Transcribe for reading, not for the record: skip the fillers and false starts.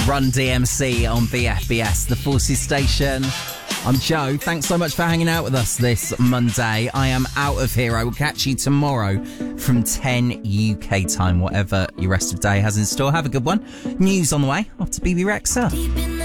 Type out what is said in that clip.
Run DMC on VFBS, the Forces station. I'm Joe. Thanks so much for hanging out with us this Monday. I am out of here. I will catch you tomorrow from 10 UK time, whatever your rest of the day has in store. Have a good one. News on the way after BB Rexha.